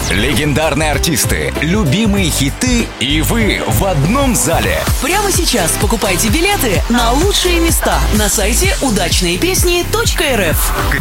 Легендарные артисты, любимые хиты и вы в одном зале. Прямо сейчас покупайте билеты на лучшие места на сайте удачные песни.рф.